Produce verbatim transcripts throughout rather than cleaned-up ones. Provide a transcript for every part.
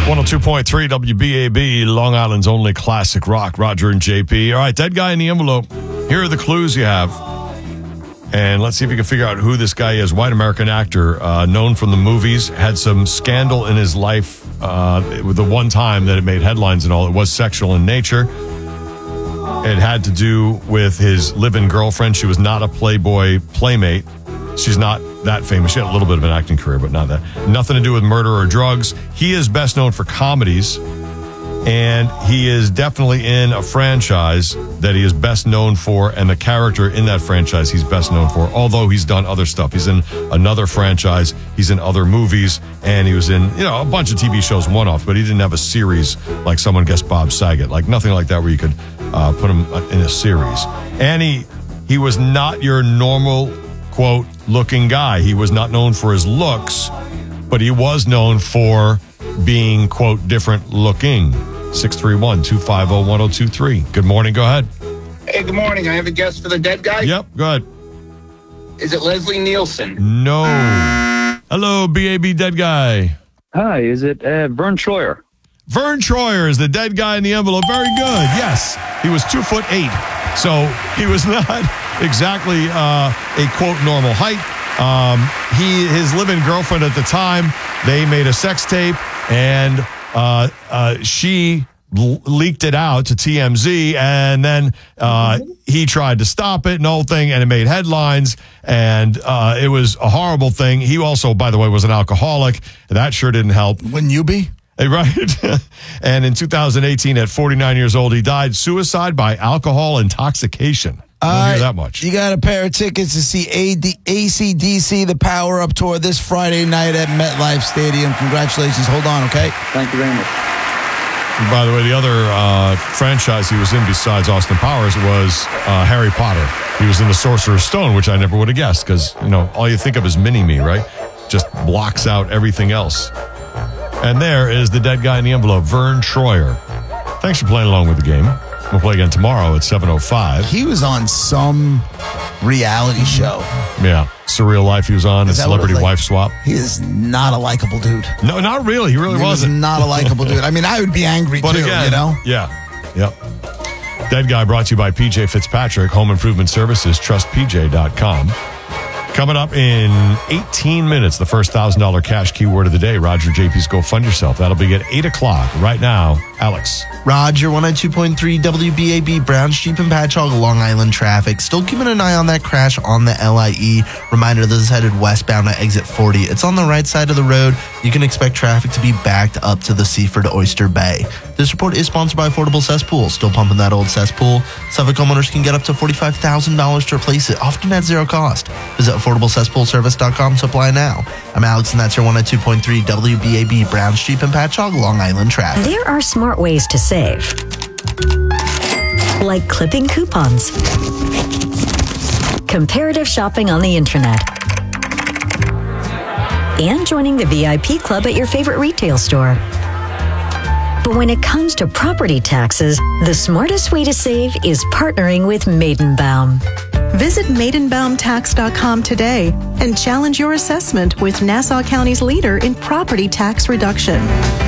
one oh two point three W B A B, Long Island's only classic rock. Roger and J P. All right, Dead Guy in the Envelope. Here are the clues you have. And let's see if you can figure out who this guy is. White American actor, uh, known from the movies, had some scandal in his life. Uh, the one time that it made headlines and all, it was sexual in nature. It had to do with his live-in girlfriend. She was not a Playboy playmate. She's not that famous. She had a little bit of an acting career, but not that. Nothing to do with murder or drugs. He is best known for comedies. And he is definitely in a franchise that he is best known for, and the character in that franchise he's best known for, although he's done other stuff. He's in another franchise, he's in other movies, and he was in, you know, a bunch of T V shows one-off, but he didn't have a series like someone guessed Bob Saget, like nothing like that where you could uh, put him in a series. And he, he was not your normal, quote, looking guy. He was not known for his looks, but he was known for being, quote, different looking. six three one, two five zero, one zero two three. Good morning. Go ahead. Hey, good morning. I have a guess for the dead guy. Yep. Go ahead. Is it Leslie Nielsen? No. Hello, B A B Dead Guy. Hi, is it uh, Vern Troyer? Vern Troyer is the dead guy in the envelope. Very good. Yes. He was two foot eight. So he was not exactly uh, a, quote, normal height. Um, he, his live-in girlfriend at the time, they made a sex tape, and Uh, uh, she l- leaked it out to T M Z, and then uh, he tried to stop it and the whole thing, and it made headlines, and uh, it was a horrible thing. He also, by the way, was an alcoholic. That sure didn't help. Wouldn't you be? Right? And in two thousand eighteen, at forty-nine years old, he died suicide by alcohol intoxication. I don't Uh, hear that much. You got a pair of tickets to see A D- A C D C, the Power Up Tour, this Friday night at MetLife Stadium. Congratulations. Hold on, okay? Thank you very much. And by the way, the other uh, franchise he was in besides Austin Powers was uh, Harry Potter. He was in The Sorcerer's Stone, which I never would have guessed because, you know, all you think of is Mini-Me, right? Just blocks out everything else. And there is the dead guy in the envelope, Vern Troyer. Thanks for playing along with the game. We'll play again tomorrow at seven oh five. He was on some reality show. Yeah. Surreal Life he was on, a Is that what it Celebrity was like? Wife Swap. He is not a likable dude. No, not really. He really He was wasn't. not a likable dude. I mean, I would be angry But too, again, you know? Yeah. Yep. Dead Guy brought to you by P J Fitzpatrick, Home Improvement Services, trust P J dot com. Coming up in eighteen minutes, the first one thousand dollars cash keyword of the day. Roger J P's Go Fund Yourself. That'll be at eight o'clock. Right now, Alex. Roger, one oh two point three W B A B, Brown Street and Patchogue, Long Island traffic. Still keeping an eye on that crash on the L I E. Reminder, this is headed westbound at exit forty. It's on the right side of the road. You can expect traffic to be backed up to the Seaford Oyster Bay. This report is sponsored by Affordable Cesspool. Still pumping that old cesspool. Suffolk homeowners can get up to forty-five thousand dollars to replace it, often at zero cost. Visit affordable cesspool service dot com to apply now. I'm Alex, and that's your one oh two point three W B A B, Brown Street and Patchogue, Long Island traffic. There are smart ways to save. Like clipping coupons, comparative shopping on the internet, and joining the V I P club at your favorite retail store. But when it comes to property taxes, the smartest way to save is partnering with Maidenbaum. Visit Maidenbaum Tax dot com today and challenge your assessment with Nassau County's leader in property tax reduction.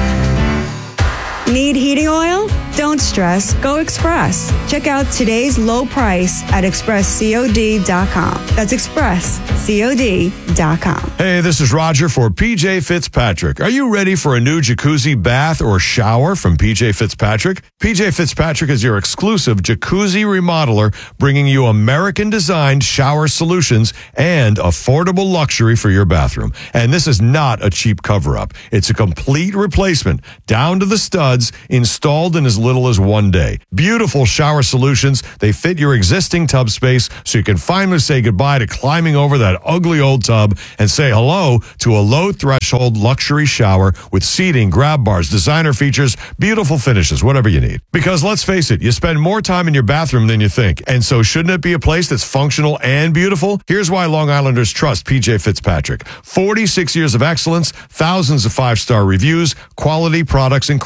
Need heating oil? Don't stress. Go Express. Check out today's low price at express cod dot com. That's express cod dot com. Hey, this is Roger for P J Fitzpatrick. Are you ready for a new jacuzzi, bath, or shower from P J Fitzpatrick? P J Fitzpatrick is your exclusive jacuzzi remodeler, bringing you American-designed shower solutions and affordable luxury for your bathroom. And this is not a cheap cover-up. It's a complete replacement, down to the studs, installed in as little as one day. Beautiful shower solutions. They fit your existing tub space, so you can finally say goodbye to climbing over that ugly old tub and say hello to a low-threshold luxury shower with seating, grab bars, designer features, beautiful finishes, whatever you need. Because let's face it, you spend more time in your bathroom than you think. And so shouldn't it be a place that's functional and beautiful? Here's why Long Islanders trust P J forty-six years of excellence, thousands of five-star reviews, quality products, and craftsmanship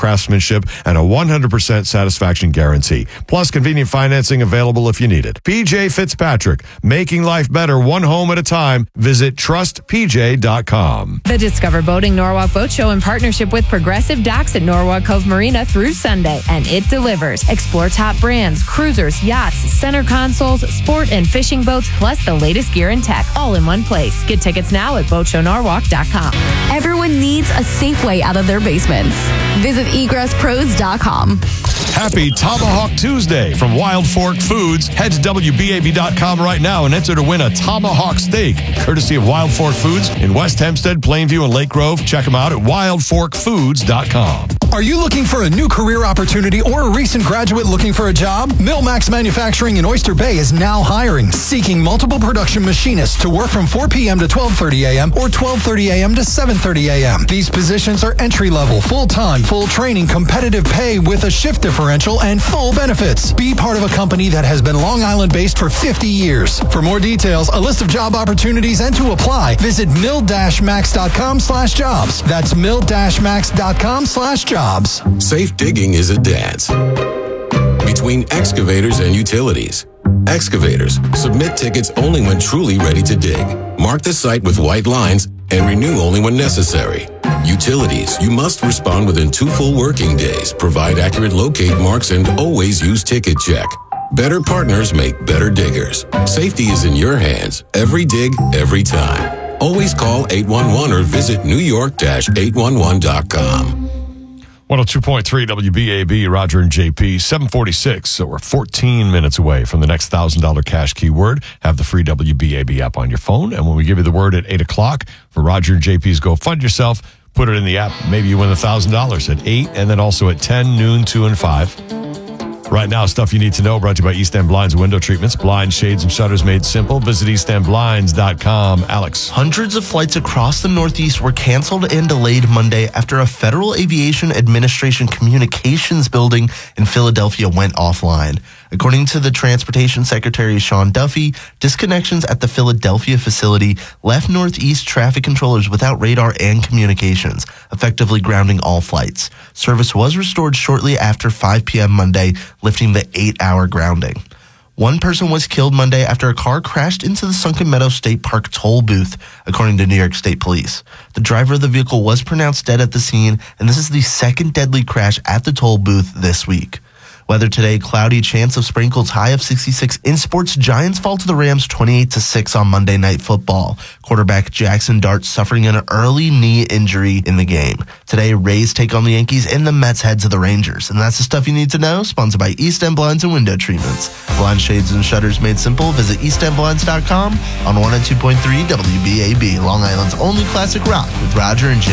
craftsmanship and a one hundred percent satisfaction guarantee. Plus, convenient financing available if you need it. P J Fitzpatrick, making life better one home at a time. Visit trust p j dot com. The Discover Boating Norwalk Boat Show in partnership with Progressive Docks at Norwalk Cove Marina through Sunday, and it delivers. Explore top brands, cruisers, yachts, center consoles, sport and fishing boats, plus the latest gear and tech, all in one place. Get tickets now at boat show norwalk dot com. Everyone needs a safe way out of their basements. Visit egress pros dot com. Happy Tomahawk Tuesday from Wild Fork Foods. Head to w b a b dot com right now and enter to win a tomahawk steak, courtesy of Wild Fork Foods in West Hempstead, Plainview, and Lake Grove. Check them out at wild fork foods dot com. Are you looking for a new career opportunity or a recent graduate looking for a job? Millmax Manufacturing in Oyster Bay is now hiring, seeking multiple production machinists to work from four p.m. to twelve thirty a.m. or twelve thirty a.m. to seven thirty a.m. These positions are entry-level, full-time, full training, competitive pay with a shift differential and full benefits. Be part of a company that has been Long Island-based for fifty years. For more details, a list of job opportunities, and to apply, visit mill dash max dot com slash jobs. That's mill dash max dot com slash jobs. Safe digging is a dance between excavators and utilities. Excavators, submit tickets only when truly ready to dig. Mark the site with white lines and renew only when necessary. Utilities, you must respond within two full working days, provide accurate locate marks, and always use Ticket Check. Better partners make better diggers. Safety is in your hands. Every dig, every time. Always call eight one one or visit new york dash eight one one dot com. one oh two point three W B A B, Roger and J P, seven forty-six. So we're fourteen minutes away from the next one thousand dollars cash keyword. Have the free W B A B app on your phone. And when we give you the word at eight o'clock for Roger and J P's Go Fund Yourself, put it in the app. Maybe you win one thousand dollars at eight and then also at ten, noon, two, and five. Right now, stuff you need to know, brought to you by East End Blinds and Window Treatments. Blinds, shades, and shutters made simple. Visit east end blinds dot com. Alex. Hundreds of flights across the Northeast were canceled and delayed Monday after a Federal Aviation Administration communications building in Philadelphia went offline. According to the Transportation Secretary, Sean Duffy, disconnections at the Philadelphia facility left Northeast traffic controllers without radar and communications, effectively grounding all flights. Service was restored shortly after five p.m. Monday, lifting the eight-hour grounding. One person was killed Monday after a car crashed into the Sunken Meadow State Park toll booth, according to New York State Police. The driver of the vehicle was pronounced dead at the scene, and this is the second deadly crash at the toll booth this week. Weather today, cloudy, chance of sprinkles, high of sixty-six. In sports, Giants fall to the Rams twenty-eight to six on Monday Night Football. Quarterback Jackson Dart suffering an early knee injury in the game. Today, Rays take on the Yankees and the Mets head to the Rangers. And that's the stuff you need to know. Sponsored by East End Blinds and Window Treatments. Blind shades and shutters made simple. Visit east end blinds dot com on one oh two point three W B A B, Long Island's only classic rock with Roger and Jay.